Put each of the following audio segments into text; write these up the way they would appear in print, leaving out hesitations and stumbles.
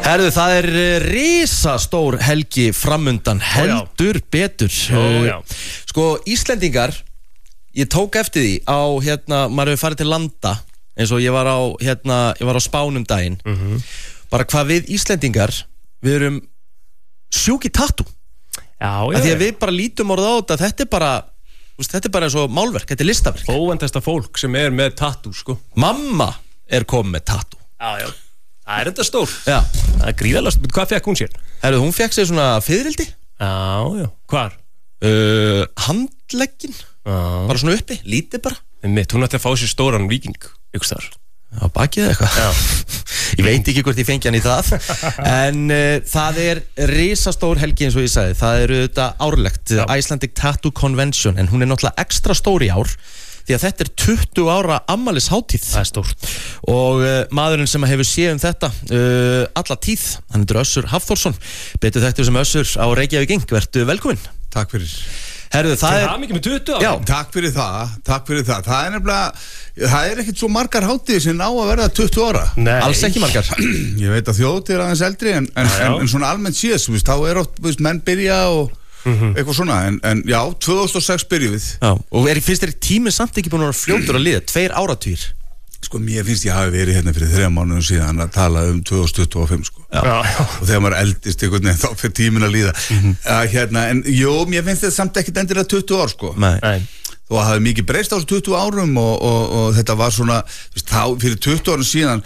Herðu, það risastór helgi framundan, heldur betur. Sko, Íslendingar, ég tók eftir því á, maður hefur farið til landa, eins og ég var á Spánum daginn. Bara hvað við Íslendingar, við erum sjúk í tattoo. Af því að við bara lítum orðið á þetta, þetta er bara eins og málverk, þetta er listaverk. Óvendasta fólk sem er með tattoo, sko. Mamma er komið með tattoo. Já. Það þetta stór. Já. Það gríðalast. Hvað fekk hún sér? Herðu, hún fekk sér svona fiðrildi. Já. Hvar? Handlegginn. Bara svona uppi, lítið bara. Hún ætti að fá sér stóran víking, ykkur þar. Já, bakið eitthvað. Ég veit ekki hvort ég fengi hann í það. En það risastór helgi eins og ég sagði. Það þetta árlegt, Icelandic Tattoo Convention. En hún náttúrulega ekstra stór í ár. Því að þetta 20 ára afmælishátíð. Það stórt. Og maðurinn sem hefur séð þetta alla tíð, hann Össur Hafþórsson, betur þekktur sem Össur á Reykjavík Ing. Vertu velkominn. Takk fyrir. Herðu, það mikið með 20 ára. Já, takk fyrir það. Það nefnilega, það ekkert svo margar hátíðir sem ná að verða 20 ára. Nei. Alls ekki margar. Ég veit að þjóðhátíð aðeins eldri en svona almennt síðast, þá oft menn byrja og eitthvað svona, en já, 2006 byrjuð við. Já, og finnst þér tíminn samt ekki búin að vera fljótur að líða, 2 áratugir? Sko, mér finnst ég hafi verið hérna fyrir 3 mánuðum síðan að tala 2025, sko. Já. Og þegar maður eldist einhvern veginn, þá fyrir tíminn að líða. En jú, mér finnst þetta samt ekkert endilega 20 ár, sko. Nei. Og það hafði mikið breyst á þessu 20 árum og þetta var svona, þá, fyrir 20 árum síðan,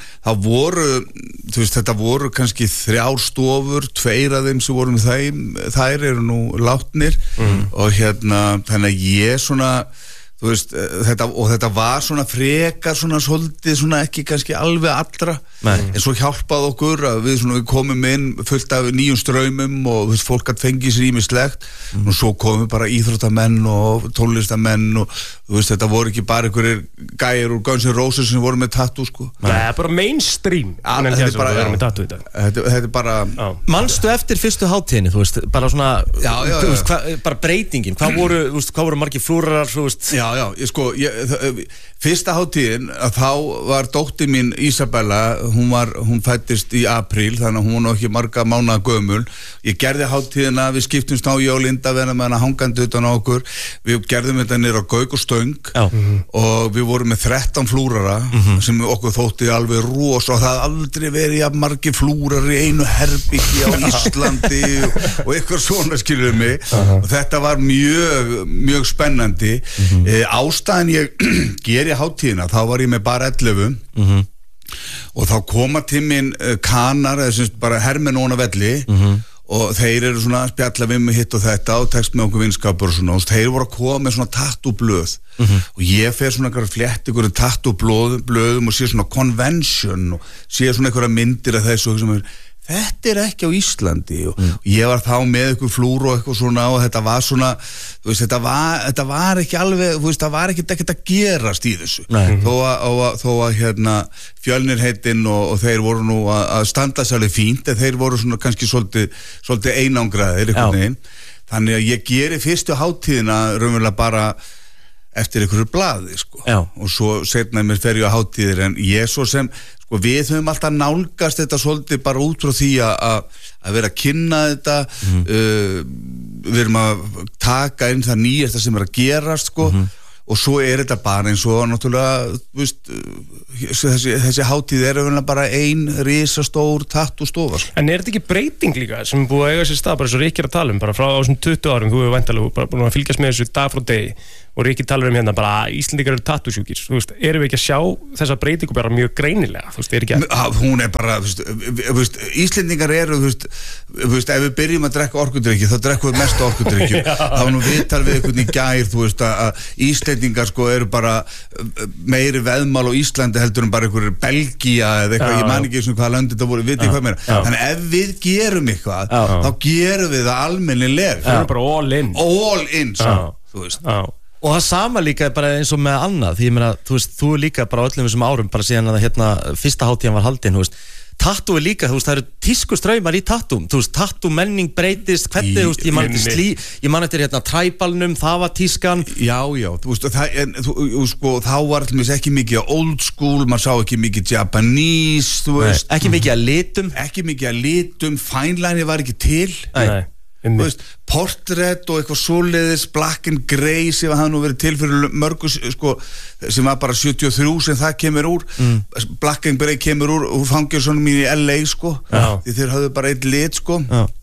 þetta voru kannski 3 stofur, 2 af þeim sem voru með þær eru nú látnir og þannig að ég svona, þetta var svona frekar svona svolítið svona ekki kannski alveg allra. En svo hjálpaði okkur að við komum inn fullt af nýjum straumum og fólk gat fengið sér ýmislegt og svo komum bara íþróttamenn og tónlistamenn og þetta voru ekki bara einhverjir gæjar úr Guns N' Roses sem voru með tattoo, sko. Það er bara mainstream. Þetta er bara Manstu eftir fyrstu hátíðinni, bara svona bara breytingin, hvað voru margir flúrar, Já, fyrsta hátíðin þá var dóttir mín Isabella, hún fæddist í apríl, þannig að hún var ekki marga mánaða gömul. Ég gerði hátíðina, við skiptumst á ég og Linda verðum með hana hangandi utan á okkur, við gerðum þetta niður á Gauk og Stöng og við vorum með 13 flúrara sem okkur þótti alveg ros og það aldrei verið jafn margir flúrar í einu herbyggi á Íslandi og eitthvað svona, skilur mig, og þetta var mjög spennandi. Ástæðan ég geri hátíðina, þá var ég með bara 11 og þá koma til mín kanar, eða sem bara hermenn ofan á velli og þeir eru svona að spjalla við mig hitt og þetta og tekst með okkur vinskapur og svona og þeir voru að koma með svona tattoo-blöð og ég fer svona eitthvað flett einhverjum tattoo-blöðum og sé svona convention og sé svona einhverja myndir af þessu og sem er þetta ekki á Íslandi og ég var þá með eitthvað flúr og eitthvað svona og þetta var svona, þetta var ekki alveg, það var ekkert að gerast í þessu þó að Fjölnir heitinn og þeir voru nú að standa sér alveg fínt en þeir voru svona kannski svolítið einangraðir einhvern veginn, þannig að ég geri fyrstu hátíðina raunverulega bara eftir einhverju blaði, sko. Og svo seinna mér fer ég á hátíðir en ég svo sem við höfum alltaf nálgast þetta svolítið bara út frá því að vera að kynna þetta við erum að taka inn það nýjasta sem að gerast, sko og svo þetta bara eins og náttúrulega þessi hátíð bara ein risastór tattoo-stofa. En þetta ekki breyting líka sem búið að eiga sér stað, bara svo Rikki er að tala bara frá þessum 20 árum, þú hefur væntanlega bara búin að fylgjast með þessu dag frá degi og Rikki talar bara Íslendingar eru tattoo-sjúkir, erum við ekki að sjá þessa breytingu bara mjög greinilega, ekki að hún bara, Íslendingar eru, ef við byrjum að drekka orkudrykki, þá drekkum við mest orkudrykki það var nú viðtal við einhvern í gær, að Íslendingar eru bara meiri veðmál á Íslandi heldur bara einhverjir Belgía eða eitthvað, ég man ekki eins og hvaða lönd þetta voru, veit ég hvað meira, þannig ef við gerum eitthvað, þá gerum við það almennilega, það er bara all in, þú veist. Og það sama líka bara eins og með annað, því ég meina, þú líka bara öllum þessum árum, bara síðan að fyrsta hátíðan var haldin, tattoo líka, þú veist, það eru tískustraumar í tattúum, þú veist, tattoo menning breytist, hvernig, þú veist, ég man eftir hérna træbalnum, það var tískan. Já, þú veist, þá var allmis ekki mikið old school, maður sá ekki mikið Japanese, þú veist. Ekki mikið að litum, fine line var ekki til. Nei. Veist, portrætt og eitthvað svoleiðis black and grey sem hafði nú verið til fyrir mörgu sko, sem var bara 73 sem það kemur úr black and grey kemur úr fangelsonum í LA sko því þeir hafðu bara eitt lit sko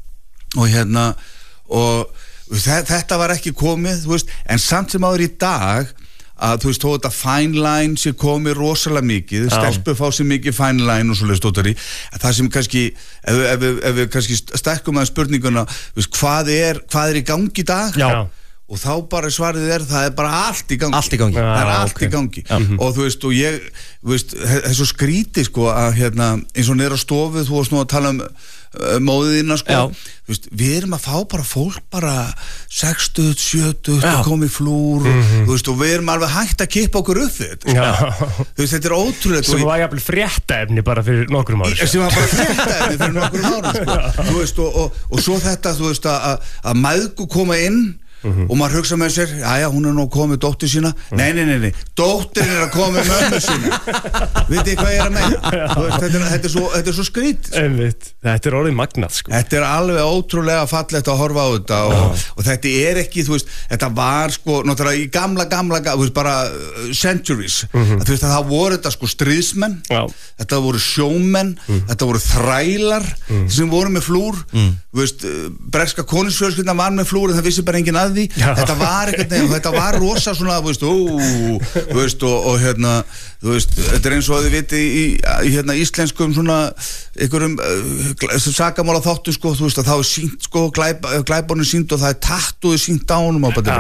og þetta var ekki komið þú veist, en samt sem áður í dag að þú veist, þó þetta fine line sé komið rosalega mikið, stelpu fá sér mikið fine line og svoleiðis stóttari, það sem kannski ef við kannski stækkum að spurninguna, veist, hvað er í gangi í dag? Já. Og þá bara svarið það er bara allt í gangi. Það er allt í gangi. Og þú veist, og ég, þú veist, það er svo skrítið sko að hérna, eins og niður á stofu, þú varst nú að tala móðina sko, þú veist, við erum að fá bara fólk bara 60, 70 komið flúr, þú veist, og við erum alveg hægt að kippa okkur upp við þetta þú veist, þetta er ótrúlega sem var jafnvel fréttaefni bara fyrir nokkrum árum sem var bara fréttaefni fyrir nokkrum árum sko. Þú veist, og svo þetta, þú veist, að mæðgu koma inn og maður hugsa með sér, já, hún er nú komið dóttir sína, nei, dóttirin er að koma með mömmu sína vitið hvað ég er að meina þetta er svo skrít þetta er orðið magnað sko. Þetta er alveg ótrúlega fallegt að horfa á þetta og þetta er ekki, þú veist, þetta var sko, náttúrulega í gamla þú veist, bara centuries að, þú veist, að það voru þetta sko stríðsmenn þetta voru sjómenn þetta voru þrælar sem voru með flúr þú veist, breska konungsfjölskyldan var með flúr en það vissi bara enginn að því þetta var ekkert nefn, þetta var rosa svona, þú veist, og hérna, þú veist, þetta er eins og þið viti í hérna íslenskum svona einhverjum sakamála þáttu sko, þú veist, að þá er sínt sko, glæbornu sínt og það er tattúið sínt á honum og bara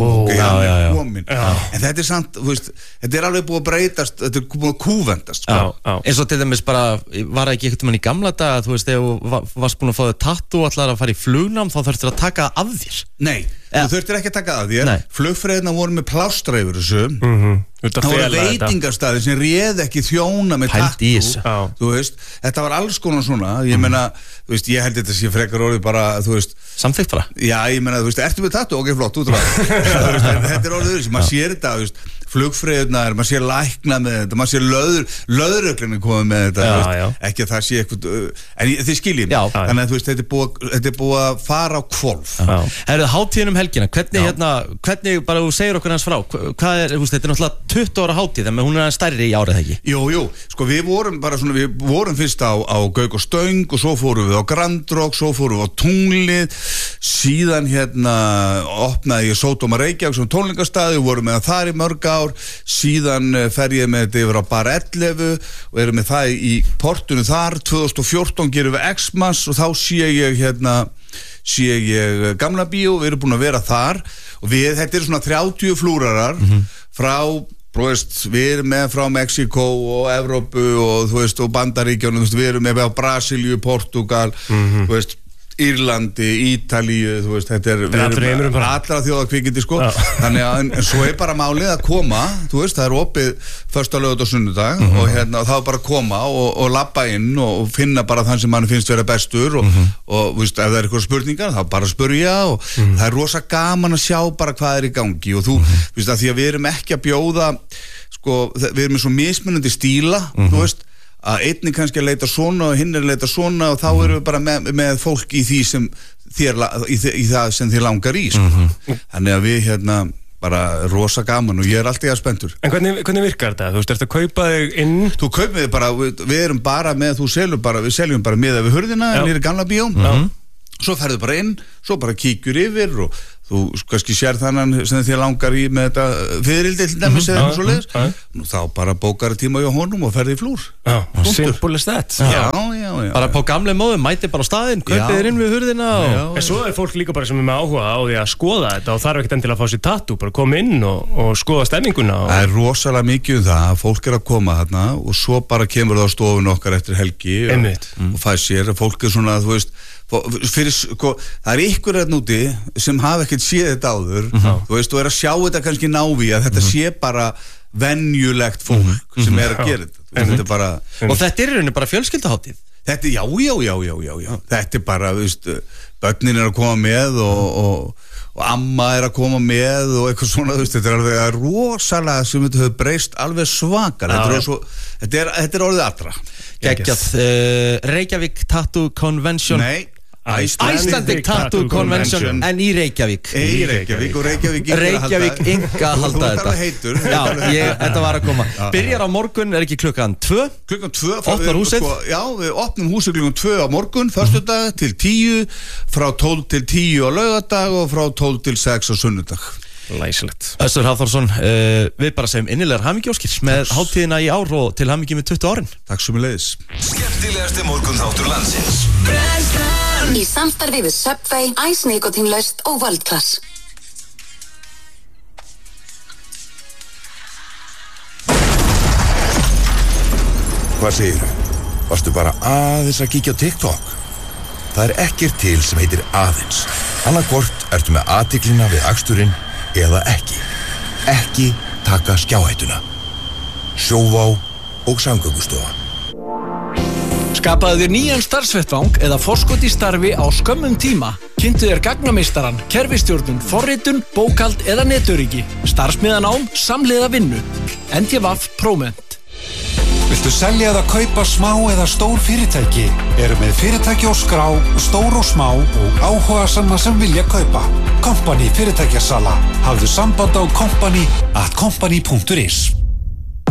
en þetta er samt, þú veist, þetta er alveg búið að breytast, þetta er búið að kúvendast sko. Eins og til dæmis bara, var ekki einhvern veginn í gamla daga, þú veist, ef þú varst búin að fá þig tattú og ætlaðir að fara í flugnám, þá þurftir að taka af þér. Nei, þú þurftir ekki að taka af þér. Flugfreyðina voru með plástra yfir þessu. Það voru veitingarstaðir sem réð ekki þjóna með tattú. Þú veist, þetta var alls konar svona. Ég meina, þú veist, ég held þetta sé frekar orðið bara, þú veist, samþykkt bara. Já, ég meina, þú veist, ertu með tattú? Ok, flott, þetta er orðið þessi, maður sér þetta, þú veist, flugfreyðunar, maður sér lækna með þetta, maður sér löðröglunni komið með þetta, ekki að það sé eitthvað, en þið skiljið mig, þannig að þú veist, þetta er búið að fara á hvolf. Herðu, hátíðin helgina, hvernig bara þú segir okkur hans frá, hvað er, þetta er náttúrulega 20 ára hátíð, en hún er stærri í árið ekki? Jú, sko við vorum bara svona, við vorum fyrst á Gauk og Stöng og svo fórum við á Grand Rock, svo fórum við á Tunglið, síðan hérna opnaði ég Sódóma Reykjavík sem tónleikastaði og vorum með þar í mörg ár, síðan fer ég með þetta yfir á Bar 11 og erum með það í portunum þar, 2014 gerum við X-Mas og þá sé ég Gamla Bíó, við erum búin að vera þar og þetta eru svona 30 flúrarar frá, þú veist, við erum með frá Mexíkó og Evrópu og þú veist, og Bandaríkjunum, við erum með á Brasilíu, Portúgal, þú veist, Írlandi, Ítalíu, þú veist, þetta er allra þjóðakvikindi sko, þannig að en svo er bara málið að koma, þú veist, það er opið föstudag, laugardag og sunnudag og hérna þá er bara að koma og labba inn og finna bara þann sem mann finnst vera bestur og þú veist, ef það er eitthvað spurningar þá bara spurja og það er rosa gaman að sjá bara hvað er í gangi og þú veist, að því að við erum ekki að bjóða sko, við erum með svo mismunandi stíla, þú veist að einnig kannski að leita svona og hinn er að leita svona og þá erum við bara með fólk í því sem í það sem þér langar í sko. Þannig að við hérna bara rosa gaman og ég er alltaf spenntur. En hvernig virkar þetta? Þú veist, ertu að kaupa þig inn? Þú kaupið þig bara, við erum bara með, við seljum bara miða við hurðina nýri Gamla Bíó, svo ferðu bara inn, svo bara kíkjur yfir og þú kannski sér þannan sem þér langar í með þetta fyririldi til dæmis eða svo leiðis þá bara bókar tíma hjá honum og ferði í flúr. Simple as that. Já. Bara på gamle móðum, mæti bara á staðinn, kaupið þér inn við hurðina En svo er fólk líka bara sem er með áhuga á því að skoða þetta og þarf ekkert endilega að fá sér tattoo, bara koma inn og skoða stemminguna Það er rosalega mikið það að fólk er að koma þarna og svo bara kemur það á stofun okkar eftir helgi og fæ sér, fólk er svona, þú veist það er ykkur að núti sem hafa ekkert séð þetta áður þú veist, og er að sjá þetta kannski návi að þetta sé bara venjulegt fólk sem er að gera þetta bara... og þetta er í rauninni bara fjölskyldahátíð Þetta, já. Þetta bara, börnin að koma með og amma að koma með og eitthvað svona, þetta alveg rosalega sem þetta hefur breyst alveg svakar. Þetta orðið allra. Geggjað, Reykjavík Tattoo Convention. Nei, Icelandic Tattoo Convention, en í Reykjavík. Og Reykjavík Inga að halda þetta. Þú ert heitur. Já, þetta var að koma. Byrjar á morgun, ekki klukkan 2? Klukkan 2. Opnar húsið? Já, við opnum húsið klukkan 2 á morgun, föstudag til 10, frá 12 til 10 á laugardag og frá 12 til 6 á sunnudag. Læsilegt. Össur Hafþórsson, við bara segjum innilegar hamingjóskir með hátíðina í ár og til hamingju með 20 árin. Takk sömuleiðis. Skemmtilegasti morgunþáttur landsins. Í samstarfi við Subway, Ice Nikotínlaust og World Class. Hvað segirðu? Varstu bara aðeins að kíkja á TikTok? Það er ekkert til sem heitir aðeins. Annarkvort ertu með athyglina við aksturinn eða ekki. Ekki taka skjáhættuna. Sjóvá og Samgöngustofa. Skapaðu þér nýjan starfsvettvang eða forskot í starfi á skömmum tíma. Kynntu þér gagnameistaran, kerfistjórnun, forritun, bókhald eða netöryggi. Starfsmiðanám, samhliða vinnu. NTVAF Próment. Viltu selja eða kaupa smá eða stór fyrirtæki? Eru með fyrirtæki og skrá, stór og smá og áhugasamma sem vilja kaupa. Company fyrirtækjasala. Hafðu samband á company@company.is.